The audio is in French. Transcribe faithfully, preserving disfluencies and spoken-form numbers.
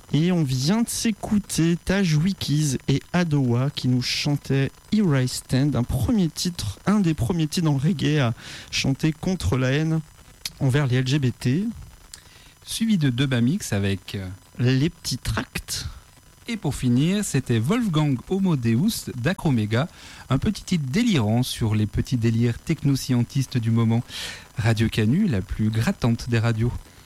Et on vient de s'écouter Taj Wikiz et Adowa qui nous chantaient Here I Stand, un premier titre, un des premiers titres dans le reggae à chanter contre la haine envers les L G B T. Suivi de Dubamix avec Les Petits Tracts. Et pour finir, c'était Wolfgang Homodeus d'Acroméga, un petit titre délirant sur les petits délires technoscientistes du moment. Radio Canu, la plus grattante des radios.